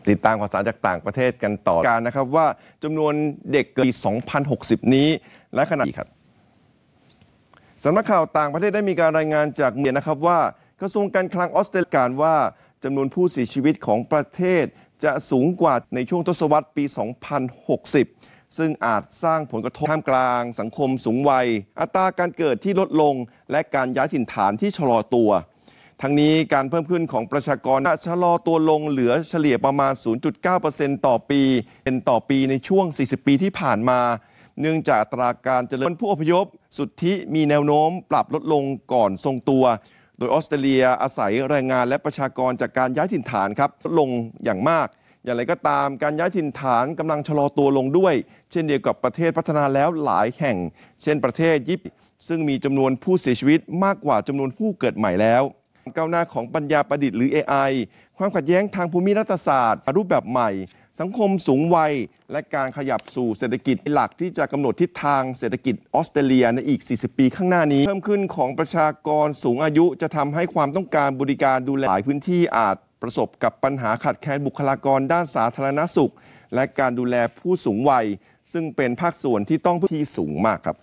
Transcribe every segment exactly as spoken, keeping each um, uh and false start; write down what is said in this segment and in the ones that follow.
ติดตามข่าวสารจากต่างประเทศกันต่อการนะครับว่าจำนวนเด็กเกิดปี สองพันหกสิบ นี้และขณะนี้ครับสำนักข่าวต่างประเทศได้มีการรายงานจากเมียนะครับว่ากระทรวงการคลังออสเตรเลียการว่าจำนวนผู้เสียชีวิตของประเทศจะสูงกว่าในช่วงทศวรรษปี สองพันหกสิบ ซึ่งอาจสร้างผลกระทบท่ามกลางสังคมสูงวัยอัตราการเกิดที่ลดลงและการย้ายถิ่นฐานที่ชะลอตัวทั้งนี้การเพิ่มขึ้นของประชากรชะลอตัวลงเหลือเฉลี่ยประมาณ ศูนย์จุดเก้าเปอร์เซ็นต์ ต่อปีเป็นต่อปีในช่วง สี่สิบ ปีที่ผ่านมาเนื่องจากอัตราการเจริญผู้อพยพสุทธิมีแนวโน้มปรับลดลงก่อนทรงตัวโดยออสเตรเลียอาศัยแรงงานและประชากรจากการย้ายถิ่นฐานครับลดลงอย่างมากอย่างไรก็ตามการย้ายถิ่นฐานกำลังชะลอตัวลงด้วยเช่นเดียวกับประเทศพัฒนาแล้วหลายแห่งเช่นประเทศญี่ปุ่นซึ่งมีจำนวนผู้เสียชีวิตมากกว่าจำนวนผู้เกิดใหม่แล้วก้าวหน้าของปัญญาประดิษฐ์หรือ เอ ไอ ความขัดแย้งทางภูมิรัฐศาสตร์รูปแบบใหม่สังคมสูงวัยและการขยับสู่เศรษฐกิจหลักที่จะกำหนดทิศทางเศรษฐกิจออสเตรเลียในอีก สี่สิบ ปีข้างหน้านี้เพิ่มขึ้นของประชากรสูงอายุจะทำให้ความต้องการบริการดูแลหลายพื้นที่อาจประสบกับปัญหาขาดแคลนบุคลากรด้านสาธารณสุขและการดูแลผู้สูงวัยซึ่งเป็นภาคส่วนที่ต้องพื้นที่สูงมากครับ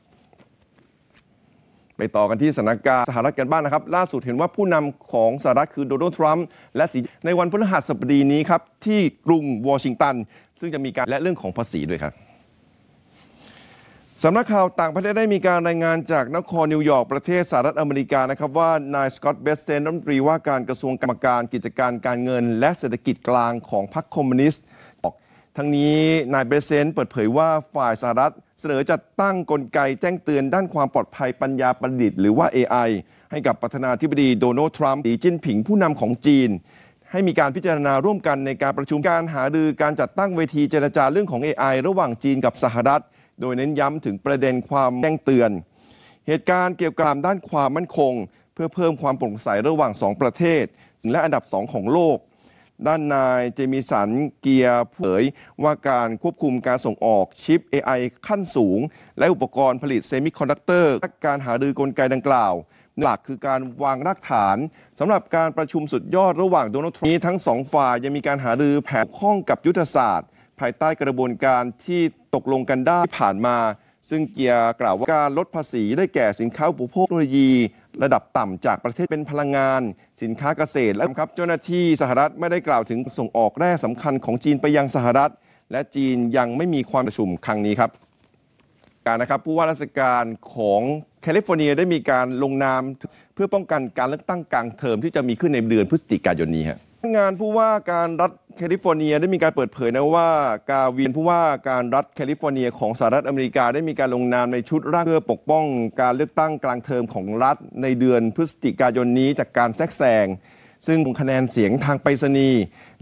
ไปต่อกันที่สถานการณ์สหรัฐกันบ้าง นะครับล่าสุดเห็นว่าผู้นำของสหรัฐคือโดนัลด์ทรัมป์และสีในวันพฤหัสบดีนี้ครับที่กรุงวอชิงตันซึ่งจะมีการและเรื่องของภาษีด้วยครับสำนักข่าวต่างประเทศได้มีการรายงานจากนครนิวยอร์กประเทศสหรัฐอเมริกานะครับว่านายสกอตต์เบสเซนรัฐมนตรีว่าการกระทรวงกรรมการกิจการการเงินและเศรษฐกิจกลางของพรรคคอมมิวนิสต์ทั้งนี้นายเบสเซนเปิดเผยว่าฝ่ายสหรัฐเสนอจัดตั้งกลไกแจ้งเตือนด้านความปลอดภัยปัญญาประดิษฐ์หรือว่า เอ ไอ ให้กับประธานาธิบดีโดนัลด์ทรัมป์สีจิ้นผิงผู้นำของจีนให้มีการพิจารณาร่วมกันในการประชุมการหารือการจัดตั้งเวทีเจรจาเรื่องของ เอ ไอ ระหว่างจีนกับสหรัฐโดยเน้นย้ำถึงประเด็นความแจ้งเตือนเหตุการณ์เกี่ยวกับด้านความมั่นคงเพื่อเพิ่มความโปร่งใสระหว่างสองประเทศและอันดับสองของโลกด้านนายเจมิสันเกียร์เผยว่าการควบคุมการส่งออกชิป เอ ไอ ขั้นสูงและอุปกรณ์ผลิตเซมิคอนดักเตอร์การหารือกลไกดังกล่าวหลักคือการวางรากฐานสำหรับการประชุมสุดยอดระหว่างโดนัลด์ทรัมป์นี้ทั้งสองฝ่ายยังมีการหารือแผนข้องกับยุทธศาสตร์ภายใต้กระบวนการที่ตกลงกันได้ที่ผ่านมาซึ่งเกียร์กล่าวว่าการลดภาษีได้แก่สินค้าอุปโภคเทคโนโลยีระดับต่ำจากประเทศเป็นพลังงานสินค้าเกษตรและครับเจ้าหน้าที่สหรัฐไม่ได้กล่าวถึงส่งออกแร่สำคัญของจีนไปยังสหรัฐและจีนยังไม่มีความประชุมครั้งนี้ครับการนะครับผู้ว่าราชการของแคลิฟอร์เนียได้มีการลงนามเพื่อป้องกันการเลือกตั้งกลางเทอมที่จะมีขึ้นในเดือนพฤศจิกายนนี้ครับงานผู้ว่าการรัฐแคลิฟอร์เนียได้มีการเปิดเผยนะว่ากาวินผู้ว่าการรัฐแคลิฟอร์เนียของสหรัฐอเมริกาได้มีการลงนามในชุดร่างเพื่อปกป้องการเลือกตั้งกลางเทอมของรัฐในเดือนพฤศจิกายนนี้จากการแทรกแซงซึ่งคะแนนเสียงทางไปรษณีย์